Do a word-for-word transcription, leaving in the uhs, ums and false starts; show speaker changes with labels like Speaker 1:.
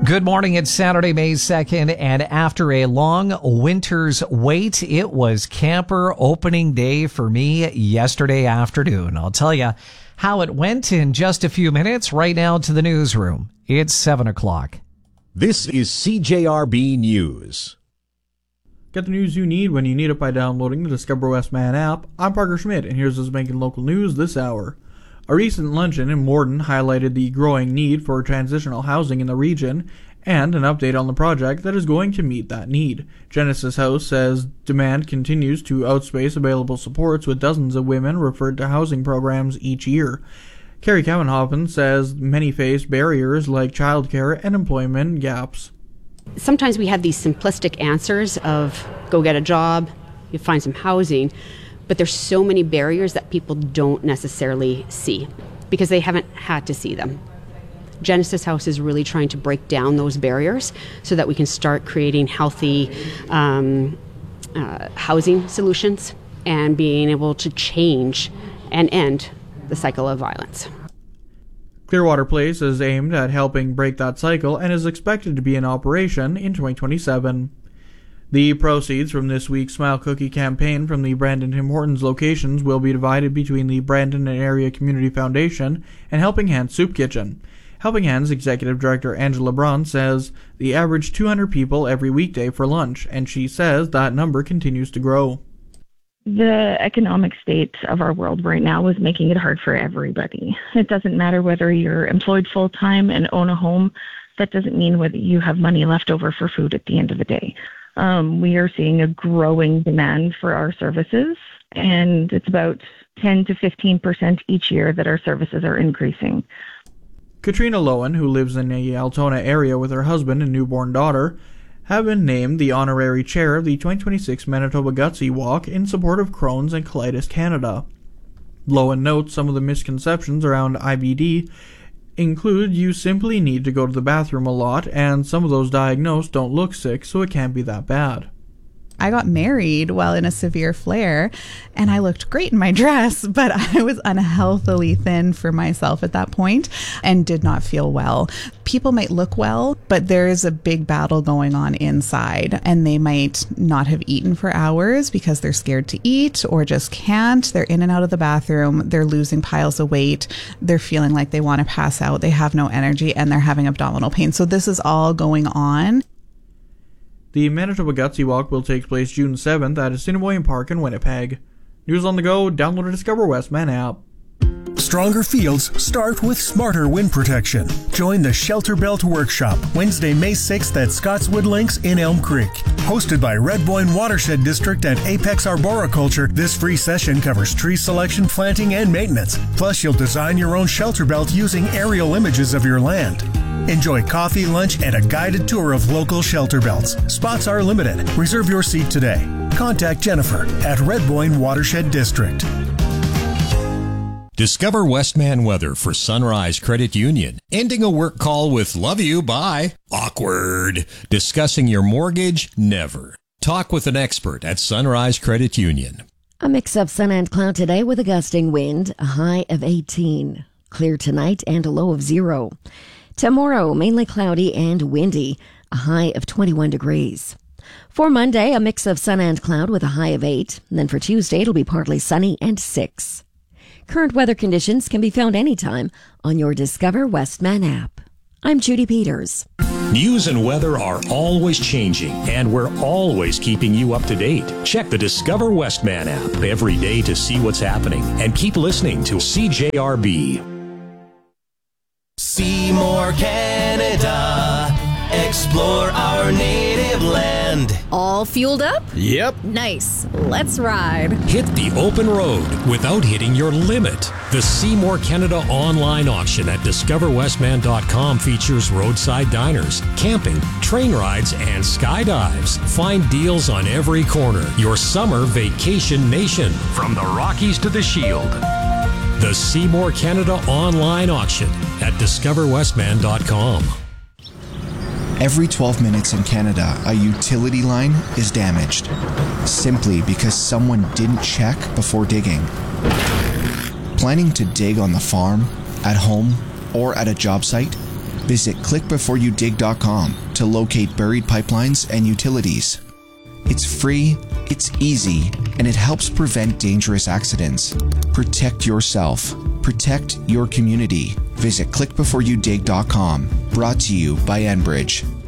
Speaker 1: Good morning. It's Saturday, May second, and after a long winter's wait, it was camper opening day for me yesterday afternoon. I'll tell you how it went in just a few minutes. Right now to the newsroom. It's seven o'clock.
Speaker 2: This is C J R B News.
Speaker 3: Get the news you need when you need it by downloading the Discover Westman app. I'm Parker Schmidt, and here's what's making local news this hour. A recent luncheon in Morden highlighted the growing need for transitional housing in the region and an update on the project that is going to meet that need. Genesis House says demand continues to outspace available supports, with dozens of women referred to housing programs each year. Carrie Cowenhoffen says many face barriers like childcare and employment gaps.
Speaker 4: Sometimes we have these simplistic answers of go get a job, you find some housing, but there's so many barriers that people don't necessarily see because they haven't had to see them. Genesis House is really trying to break down those barriers so that we can start creating healthy um, uh, housing solutions and being able to change and end the cycle of violence.
Speaker 3: Clearwater Place is aimed at helping break that cycle and is expected to be in operation in twenty twenty-seven. The proceeds from this week's Smile Cookie campaign from the Brandon Tim Hortons locations will be divided between the Brandon and Area Community Foundation and Helping Hands Soup Kitchen. Helping Hands Executive Director Angela Braun says they average two hundred people every weekday for lunch, and she says that number continues to grow.
Speaker 5: The economic state of our world right now is making it hard for everybody. It doesn't matter whether you're employed full-time and own a home. That doesn't mean whether you have money left over for food at the end of the day. Um, we are seeing a growing demand for our services, and it's about ten to fifteen percent each year that our services are increasing.
Speaker 3: Katrina Lowen, who lives in the Altona area with her husband and newborn daughter, have been named the honorary chair of the twenty twenty-six Manitoba Gutsy Walk in support of Crohn's and Colitis Canada. Lowen notes some of the misconceptions around I B D include you simply need to go to the bathroom a lot, and some of those diagnosed don't look sick, so it can't be that bad.
Speaker 6: I got married while in a severe flare, and I looked great in my dress, but I was unhealthily thin for myself at that point and did not feel well. People might look well, but there is a big battle going on inside, and they might not have eaten for hours because they're scared to eat or just can't. They're in and out of the bathroom. They're losing piles of weight. They're feeling like they want to pass out. They have no energy, and they're having abdominal pain. So this is all going on.
Speaker 3: The Manitoba Gutsy Walk will take place June seventh at Assiniboine Park in Winnipeg. News on the go, download the Discover Westman app.
Speaker 7: Stronger fields start with smarter wind protection. Join the Shelter Belt Workshop Wednesday, May sixth at Scotswood Links in Elm Creek. Hosted by Red Boyne Watershed District and Apex Arboriculture, this free session covers tree selection, planting, and maintenance. Plus, you'll design your own shelter belt using aerial images of your land. Enjoy coffee, lunch, and a guided tour of local shelter belts. Spots are limited. Reserve your seat today. Contact Jennifer at Red Boyne Watershed District.
Speaker 2: Discover Westman weather for Sunrise Credit Union. Ending a work call with love you, bye. Awkward. Discussing your mortgage, never. Talk with an expert at Sunrise Credit Union.
Speaker 8: A mix of sun and cloud today with a gusting wind, a high of eighteen. Clear tonight and a low of zero. Tomorrow, mainly cloudy and windy, a high of twenty-one degrees. For Monday, a mix of sun and cloud with a high of eight. And then for Tuesday, it'll be partly sunny and six. Current weather conditions can be found anytime on your Discover Westman app. I'm Judy Peters.
Speaker 2: News and weather are always changing, and we're always keeping you up to date. Check the Discover Westman app every day to see what's happening, and keep listening to C J R B.
Speaker 9: Seymour, Canada. Explore our native land.
Speaker 10: All fueled up?
Speaker 9: Yep.
Speaker 10: Nice. Let's ride.
Speaker 2: Hit the open road without hitting your limit. The Seymour Canada online auction at discover westman dot com features roadside diners, camping, train rides, and skydives. Find deals on every corner. Your summer vacation nation, from the Rockies to the Shield. The Seymour Canada online auction at discover westman dot com.
Speaker 11: Every twelve minutes in Canada, a utility line is damaged, simply because someone didn't check before digging. Planning to dig on the farm, at home, or at a job site? Visit click before you dig dot com to locate buried pipelines and utilities. It's free, it's easy, and it helps prevent dangerous accidents. Protect yourself. Protect your community. Visit click before you dig dot com. Brought to you by Enbridge.